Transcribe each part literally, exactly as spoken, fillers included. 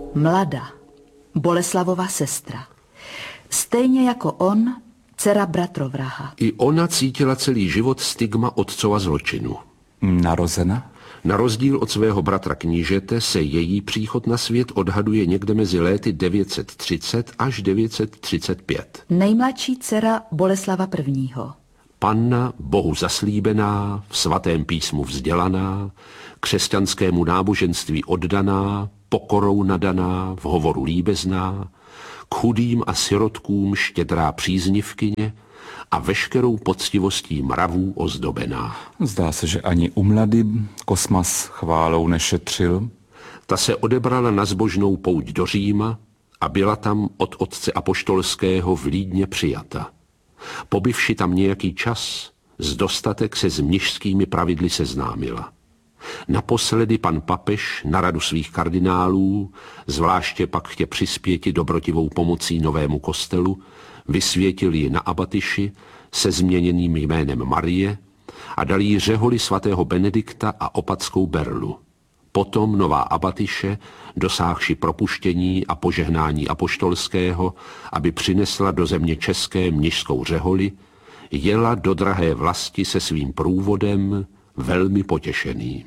Mlada, Boleslavova sestra. Stejně jako on, dcera bratrovraha. I ona cítila celý život stigma otcova zločinu. Narozena? Na rozdíl od svého bratra knížete se její příchod na svět odhaduje někde mezi léty devět set třicet až devět set třicet pět. Nejmladší dcera Boleslava prvního. Panna, Bohu zaslíbená, v svatém písmu vzdělaná, křesťanskému náboženství oddaná, pokorou nadaná, v hovoru líbezná, k chudým a sirotkům štědrá příznivkyně a veškerou poctivostí mravů ozdobená. Zdá se, že ani u mlady Kosmas chválou nešetřil. Ta se odebrala na zbožnou pouť do Říma a byla tam od otce apoštolského v Lídně přijata. Pobivši tam nějaký čas, z dostatek se s mnišskými pravidly seznámila. Naposledy pan papež na radu svých kardinálů, zvláště pak chtě přispěti dobrotivou pomocí novému kostelu, vysvětil ji na abatyši se změněným jménem Marie a dal jí řeholi svatého Benedikta a opatskou berlu. Potom nová abatyše, dosáhši propuštění a požehnání apoštolského, aby přinesla do země české mnišskou řeholi, jela do drahé vlasti se svým průvodem velmi potěšeným.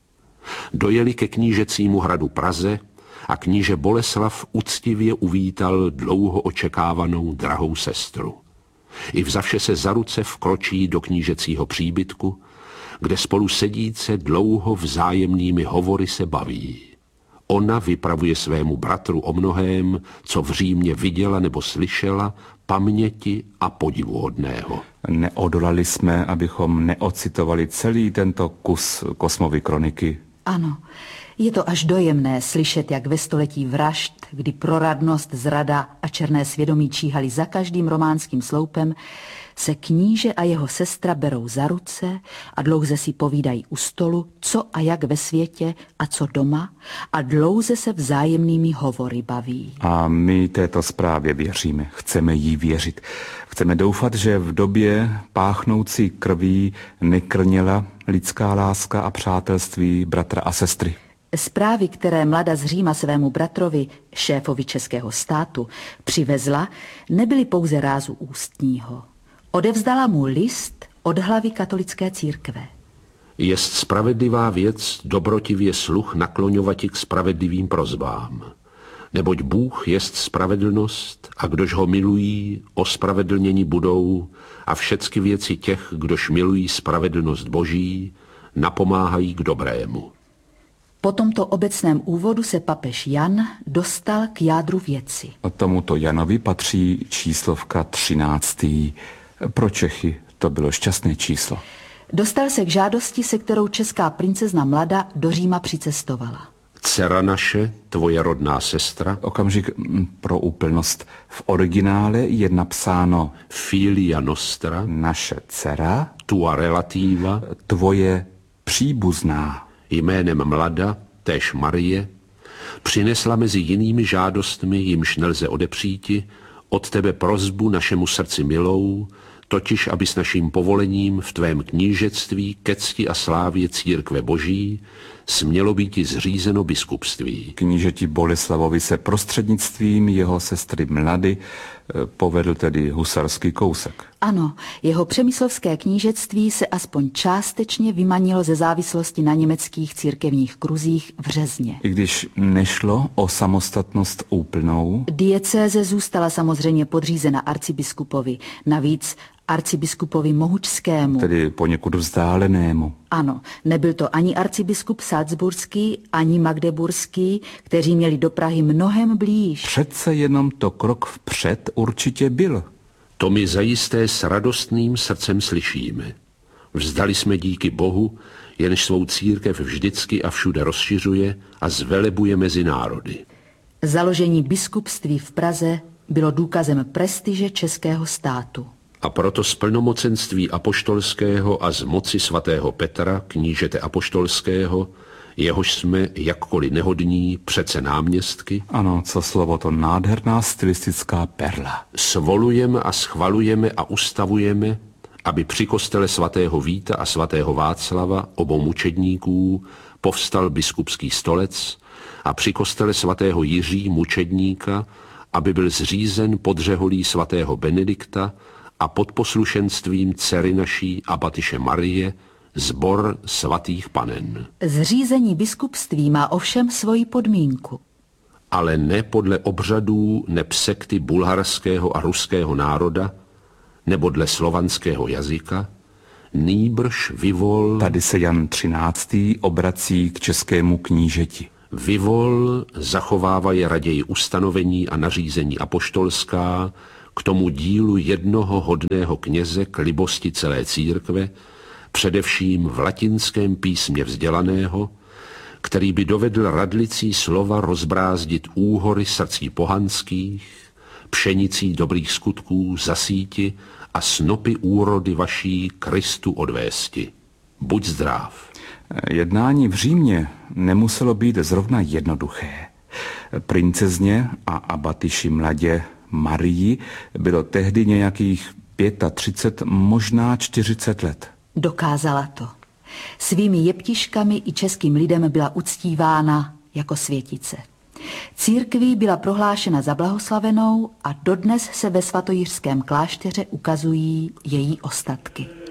Dojeli ke knížecímu hradu Praze a kníže Boleslav uctivě uvítal dlouho očekávanou drahou sestru. I vzavše se za ruce vkročí do knížecího příbytku, kde spolu sedíce dlouho vzájemnými hovory se baví. Ona vypravuje svému bratru o mnohém, co v Římě viděla nebo slyšela, paměti a podivuhodného. Neodolali jsme, abychom neocitovali celý tento kus Kosmovy kroniky. Ano, je to až dojemné slyšet, jak ve století vražd, kdy proradnost, zrada a černé svědomí číhali za každým románským sloupem, se kníže a jeho sestra berou za ruce a dlouze si povídají u stolu, co a jak ve světě a co doma, a dlouze se vzájemnými hovory baví. A my této zprávě věříme, chceme jí věřit. Chceme doufat, že v době páchnoucí krví nekrněla lidská láska a přátelství bratra a sestry. Zprávy, které mlada z Říma svému bratrovi, šéfovi českého státu, přivezla, nebyly pouze rázu ústního. Odevzdala mu list od hlavy katolické církve. Jest spravedlivá věc dobrotivě sluch nakloňovati k spravedlivým prozbám. Neboť Bůh jest spravedlnost a kdož ho milují, ospravedlněni budou a všecky věci těch, kdož milují spravedlnost Boží, napomáhají k dobrému. Po tomto obecném úvodu se papež Jan dostal k jádru věci. Tomuto Janovi patří číslovka třináctý. Pro Čechy to bylo šťastné číslo. Dostal se k žádosti, se kterou česká princezna Mlada do Říma přicestovala. Dcera naše, tvoje rodná sestra. Okamžik pro úplnost. V originále je napsáno Filia nostra, naše dcera, tua relativa, tvoje příbuzná. Jménem Mlada, též Marie, přinesla mezi jinými žádostmi, jimž nelze odepříti, od tebe prosbu našemu srdci milou, totiž aby s naším povolením v tvém knížectví ke cti a slávě církve Boží smělo býti zřízeno biskupství. Knížeti Boleslavovi se prostřednictvím jeho sestry Mlady povedl tedy husarský kousek. Ano, jeho přemyslovské knížectví se aspoň částečně vymanilo ze závislosti na německých církevních kruzích v Řezně. I když nešlo o samostatnost úplnou, diecéze zůstala samozřejmě podřízena arcibiskupovi, navíc arcibiskupovi Mohučskému. Tedy poněkud vzdálenému. Ano, nebyl to ani arcibiskup Salzburský, ani Magdeburský, kteří měli do Prahy mnohem blíž. Přece jenom to krok vpřed určitě byl. To my zajisté s radostným srdcem slyšíme. Vzdali jsme díky Bohu, jenž svou církev vždycky a všude rozšiřuje a zvelebuje mezi národy. Založení biskupství v Praze bylo důkazem prestiže českého státu. A proto z plnomocenství apoštolského a z moci svatého Petra, knížete apoštolského, jehož jsme, jakkoliv nehodní, přece náměstky. Ano, co slovo, to nádherná stylistická perla. Svolujeme a schvalujeme a ustavujeme, aby při kostele svatého Víta a svatého Václava, obou mučedníků, povstal biskupský stolec a při kostele svatého Jiří mučedníka, aby byl zřízen pod řeholí svatého Benedikta a pod poslušenstvím dcery naší abatyše Marie sbor svatých panen. Zřízení biskupství má ovšem svoji podmínku. Ale ne podle obřadů neb sekty bulharského a ruského národa, nebo dle slovanského jazyka, nýbrž vyvol... Tady se Jan třináctý obrací k českému knížeti. Vyvol zachovávaje raději ustanovení a nařízení apoštolská k tomu dílu jednoho hodného kněze k libosti celé církve, především v latinském písmě vzdělaného, který by dovedl radlicí slova rozbrázdit úhory srdcí pohanských, pšenicí dobrých skutků zasíti a snopy úrody vaší Kristu odvésti. Buď zdrav. Jednání v Římě nemuselo být zrovna jednoduché. Princezně a abatyši mladě Marii bylo tehdy nějakých třicet pět, možná čtyřicet let. Dokázala to. Svými jeptiškami i českým lidem byla uctívána jako světice. Církví byla prohlášena za blahoslavenou a dodnes se ve svatojířském klášteře ukazují její ostatky.